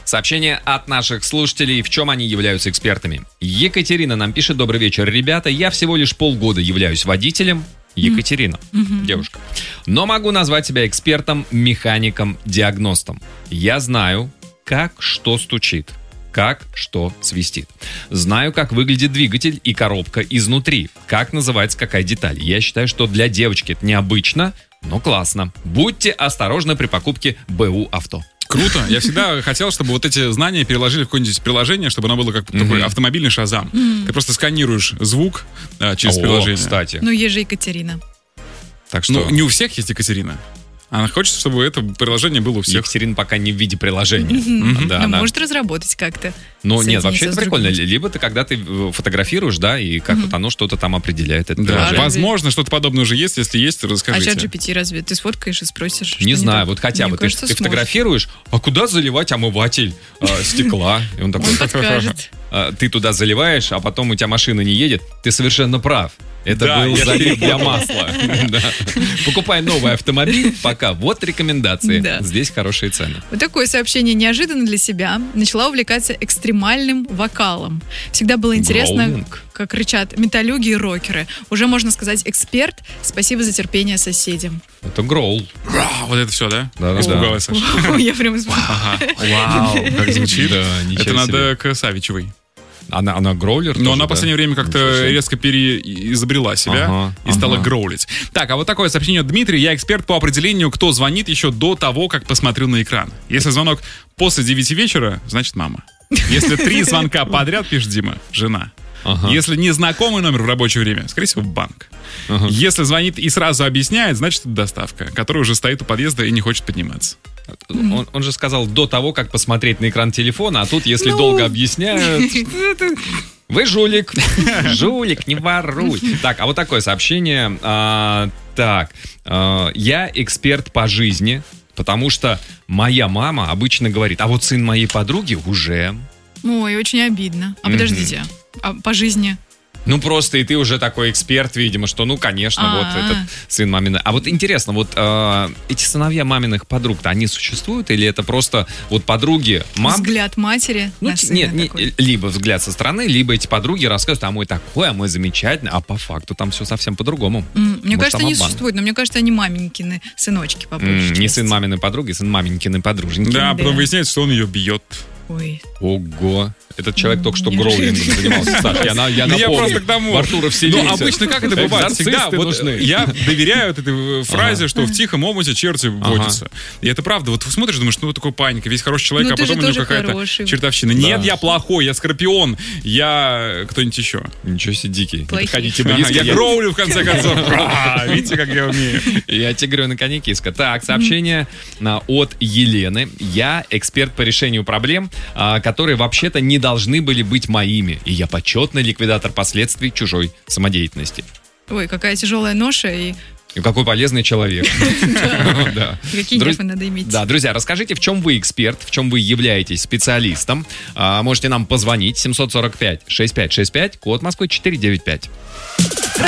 Сообщение от наших слушателей, в чем они являются экспертами. Екатерина нам пишет: добрый вечер, ребята, я всего лишь полгода являюсь водителем. Екатерина, девушка. Но могу назвать себя экспертом, механиком, диагностом. Я знаю, как что стучит, как что свистит. Знаю, как выглядит двигатель и коробка изнутри, как называется какая деталь. Я считаю, что для девочки это необычно, но классно. Будьте осторожны при покупке БУ авто. Круто. Я всегда хотел, чтобы вот эти знания переложили в какое-нибудь приложение, чтобы оно было как такой автомобильный Шазам. Ты просто сканируешь звук через приложение. Кстати. Ну, есть же Екатерина. Так что... Ну, не у всех есть Екатерина. Она хочет, чтобы это приложение было у всех. Екатерина пока не в виде приложения. Да, но может разработать как-то. Ну, нет, вообще это прикольно. Либо ты, когда ты фотографируешь, да, и как вот оно что-то там определяет. Это приложение. Возможно, что-то подобное уже есть. Если есть, расскажите. А чат GPT разве? Ты сфоткаешь и спросишь? Не знаю, вот хотя бы ты фотографируешь, а куда заливать омыватель стекла? И он такой... подскажет. Ты туда заливаешь, а потом у тебя машина не едет. Ты совершенно прав. Это был залив для масла. Покупай новый автомобиль пока. Вот рекомендации. Здесь хорошие цены. Вот такое сообщение неожиданно для себя. Начала увлекаться экстремальным вокалом. Всегда было интересно, как кричат металлюги и рокеры. Уже, можно сказать, эксперт. Спасибо за терпение соседям. Это гроул. Вот это все, да? Да. Испугалась, Саша. Я прям испугалась. Вау, как звучит. Это надо себе. к Савичевой. Она гроулер тоже, но она в последнее время как-то резко переизобрела себя и стала гроулить. Так, а вот такое сообщение от Дмитрия. Я эксперт по определению, кто звонит еще до того, как посмотрел на экран. Если звонок после 9 вечера, значит мама. Если 3 звонка подряд, пишет Дима, жена. Если незнакомый номер в рабочее время, скорее всего, банк. Если звонит и сразу объясняет, значит, это доставка, которая уже стоит у подъезда и не хочет подниматься. Он же сказал до того, как посмотреть на экран телефона, а тут, если долго объясняют... Вы жулик. Жулик, не воруй. Так, а вот такое сообщение. Я эксперт по жизни, потому что моя мама обычно говорит, а вот сын моей подруги уже... Ой, очень обидно. А подождите, а по жизни... Ну, просто и ты уже такой эксперт, видимо, что, ну, конечно, вот этот сын маминой. А вот интересно, вот эти сыновья маминых подруг-то, они существуют? Или это просто вот подруги мам? Взгляд матери на сына такой. Либо взгляд со стороны, либо эти подруги рассказывают, а мой такой, а мой замечательный, а по факту там все совсем по-другому. Мне кажется, они существуют, но мне кажется, они маменькины сыночки по большей части. Не сын маминой подруги, сын маменькины подруженьки. Да, потом выясняется, что он ее бьет. Ой. Ого. Этот человек только что гроулингом занимался. Саш, я напомню. Я просто к тому. В Артура вселился. Ну, обычно как это бывает? Всегда вот я доверяю этой фразе, что в тихом омуте черти водятся. И это правда. Вот смотришь, думаешь, ну, такой паника, весь хороший человек, а потом у него какая-то чертовщина. Нет, я плохой, я скорпион, я кто-нибудь еще. Ничего себе дикий. Подходите близко. Я гроулю, в конце концов. Видите, как я умею. Я тебе говорю, на коне киска. Так, сообщение от Елены. Я эксперт по решению проблем, которые вообще-то не должны были быть моими. И я почетный ликвидатор последствий чужой самодеятельности. Ой, какая тяжелая ноша и какой полезный человек. какие нервы надо иметь. Да, друзья, расскажите, в чем вы эксперт, в чем вы являетесь специалистом. Можете нам позвонить 745-6565, код Москвы 495.